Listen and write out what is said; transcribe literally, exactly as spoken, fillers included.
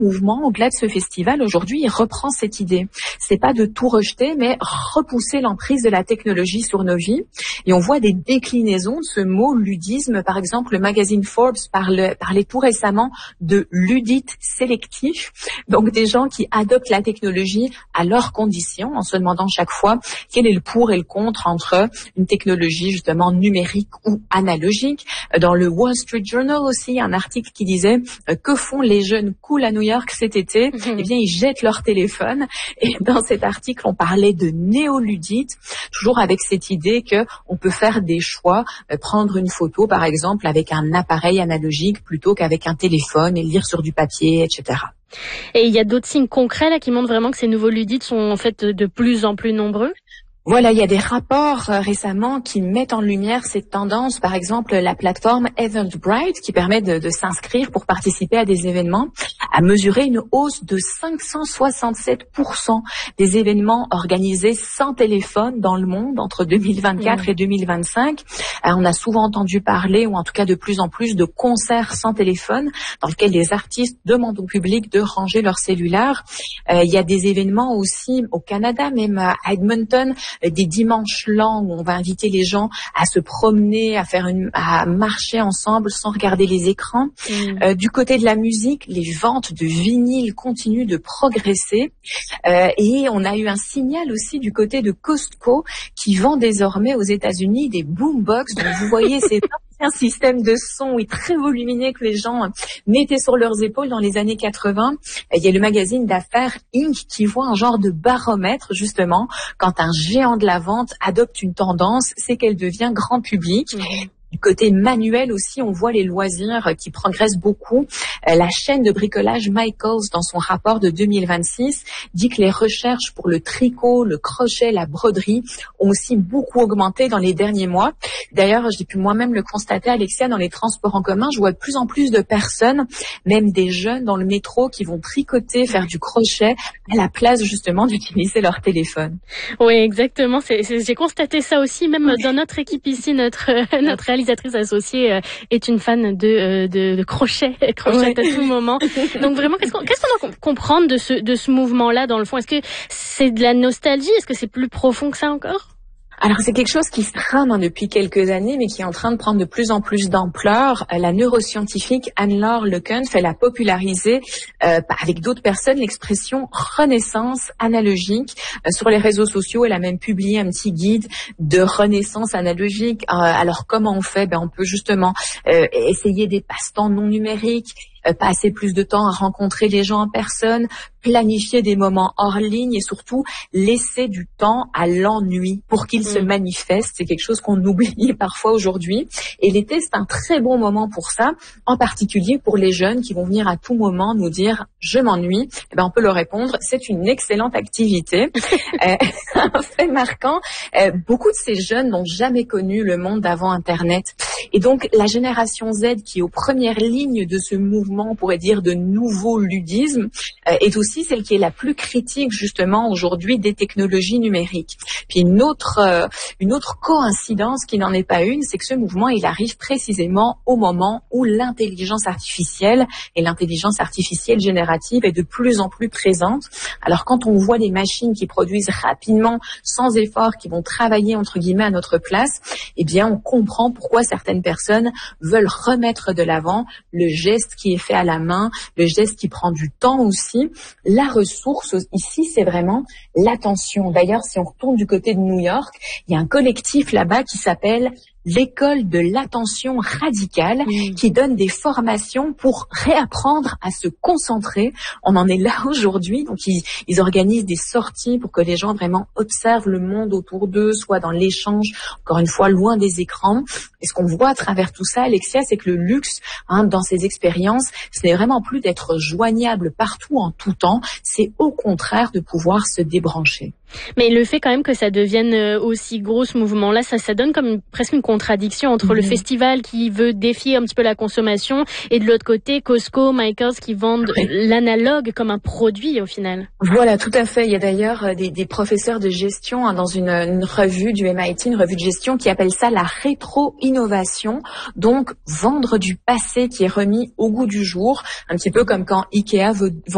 mouvement, au-delà de ce festival, aujourd'hui, il reprend cette idée. C'est pas de tout rejeter, mais repousser l'emprise de la technologie sur nos vies. Et on voit des déclinaisons de ce mot ludisme. Par exemple, le magazine Forbes parle, parlait tout récemment de ludites sélectifs. Donc, des gens qui adoptent la technologie à leurs conditions, en se demandant chaque fois quel est le pour et le contre entre une technologie, justement, numérique ou analogique. Dans le Wall Street Journal aussi, un article qui disait euh, que font les jeunes cool à New York cet été? Mm-hmm. Eh bien, ils jettent leur téléphone. Et dans cet article, on parlait de néoludites, toujours avec cette idée que on peut faire des choix, euh, prendre une photo, par exemple, avec un appareil analogique plutôt qu'avec un téléphone et lire sur du papier, et cetera. Et il y a d'autres signes concrets là qui montrent vraiment que ces nouveaux ludites sont en fait de plus en plus nombreux? Voilà, il y a des rapports euh, récemment qui mettent en lumière cette tendance. Par exemple, la plateforme Eventbrite, qui permet de, de s'inscrire pour participer à des événements, a mesuré une hausse de cinq cent soixante-sept pour cent des événements organisés sans téléphone dans le monde entre deux mille vingt-quatre mmh. et deux mille vingt-cinq. Alors, on a souvent entendu parler, ou en tout cas de plus en plus, de concerts sans téléphone, dans lesquels les artistes demandent au public de ranger leur cellulaire. Euh, il y a des événements aussi au Canada, même à Edmonton, des dimanches lents où on va inviter les gens à se promener, à faire une, à marcher ensemble sans regarder les écrans. Mmh. Euh, du côté de la musique, les ventes de vinyles continuent de progresser. Euh, et on a eu un signal aussi du côté de Costco qui vend désormais aux États-Unis des boombox. Donc vous voyez, c'est un système de son oui, très volumineux que les gens mettaient sur leurs épaules dans les années quatre-vingts. Il y a le magazine d'affaires Inc qui voit un genre de baromètre justement quand un géant de la vente adopte une tendance, c'est qu'elle devient grand public. Mmh. Du côté manuel aussi, on voit les loisirs qui progressent beaucoup. La chaîne de bricolage Michaels, dans son rapport de deux mille vingt-six, dit que les recherches pour le tricot, le crochet, la broderie ont aussi beaucoup augmenté dans les derniers mois. D'ailleurs, j'ai pu moi-même le constater, Alexia, dans les transports en commun, je vois de plus en plus de personnes, même des jeunes dans le métro, qui vont tricoter, faire du crochet, à la place justement d'utiliser leur téléphone. Oui, exactement. C'est, c'est, j'ai constaté ça aussi, même dans notre équipe ici, notre notre réalisatrice associée euh, est une fan de, euh, de, de crochet, crochet ouais. à tout moment. Donc vraiment, qu'est-ce qu'on, qu'est-ce qu'on doit comprendre de ce, de ce mouvement-là dans le fond? Est-ce que c'est de la nostalgie? Est-ce que c'est plus profond que ça encore? Alors, c'est quelque chose qui se trame hein, depuis quelques années, mais qui est en train de prendre de plus en plus d'ampleur. Euh, la neuroscientifique Anne-Laure Lekunf, elle a popularisé euh, avec d'autres personnes l'expression renaissance analogique. Euh, sur les réseaux sociaux, elle a même publié un petit guide de renaissance analogique. Euh, alors, comment on fait? Ben, on peut justement euh, essayer des passe-temps non numériques, euh, passer plus de temps à rencontrer les gens en personne, planifier des moments hors ligne et surtout laisser du temps à l'ennui pour qu'il mmh. se manifeste. C'est quelque chose qu'on oublie parfois aujourd'hui. Et l'été, c'est un très bon moment pour ça, en particulier pour les jeunes qui vont venir à tout moment nous dire « je m'ennuie ». Eh ben, on peut leur répondre « c'est une excellente activité ». euh, un fait marquant, euh, beaucoup de ces jeunes n'ont jamais connu le monde d'avant Internet. Et donc, la génération Z qui est aux premières lignes de ce mouvement, on pourrait dire de nouveau ludisme, euh, est aussi celle qui est la plus critique justement aujourd'hui des technologies numériques. Puis une autre euh, une autre coïncidence qui n'en est pas une, c'est que ce mouvement il arrive précisément au moment où l'intelligence artificielle et l'intelligence artificielle générative est de plus en plus présente. Alors quand on voit des machines qui produisent rapidement, sans effort, qui vont travailler entre guillemets à notre place, eh bien on comprend pourquoi certaines personnes veulent remettre de l'avant le geste qui est fait à la main, le geste qui prend du temps aussi. La ressource ici, c'est vraiment l'attention. D'ailleurs, si on retourne du côté de New York, il y a un collectif là-bas qui s'appelle l'école de l'attention radicale mmh. qui donne des formations pour réapprendre à se concentrer. On en est là aujourd'hui, donc ils, ils organisent des sorties pour que les gens vraiment observent le monde autour d'eux, soit dans l'échange, encore une fois, loin des écrans. Et ce qu'on voit à travers tout ça, Alexia, c'est que le luxe, hein, dans ces expériences, ce n'est vraiment plus d'être joignable partout en tout temps, c'est au contraire de pouvoir se débrancher. Mais le fait quand même que ça devienne aussi gros ce mouvement-là, ça, ça donne comme une, presque une contradiction entre mmh. le festival qui veut défier un petit peu la consommation et de l'autre côté Costco, Michaels qui vendent oui. l'analogue comme un produit au final. Voilà, tout à fait. Il y a d'ailleurs des, des professeurs de gestion hein, dans une, une revue du M I T, une revue de gestion qui appelle ça la rétro-innovation. Donc vendre du passé qui est remis au goût du jour, un petit peu comme quand Ikea veut